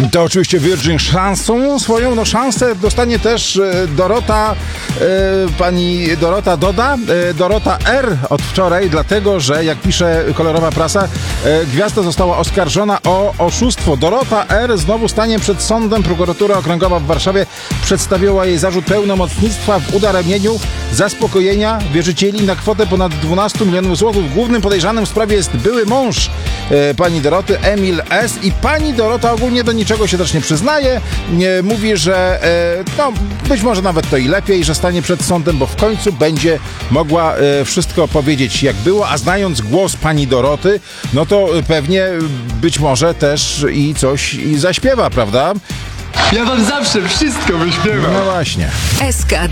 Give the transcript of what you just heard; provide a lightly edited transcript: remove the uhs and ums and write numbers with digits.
To oczywiście Virgin szansą swoją, no szansę dostanie też pani Dorota Doda, Dorota R. od wczoraj, dlatego, że jak pisze kolorowa prasa, gwiazda została oskarżona o oszustwo. Dorota R. znowu stanie przed sądem. Prokuratura Okręgowa w Warszawie przedstawiła jej zarzut pełnomocnictwa w udaremnieniu zaspokojenia wierzycieli na kwotę ponad 12 milionów złotych. Głównym podejrzanym w sprawie jest były mąż pani Doroty, Emil S. I pani Dorota ogólnie do niczego się też nie przyznaje. Mówi, że być może nawet to i lepiej, że stanie przed sądem, bo w końcu będzie mogła wszystko powiedzieć jak było, a znając głos pani Doroty, no to pewnie być może też i coś zaśpiewa, prawda? Ja wam zawsze wszystko wyśpiewam. No właśnie. SK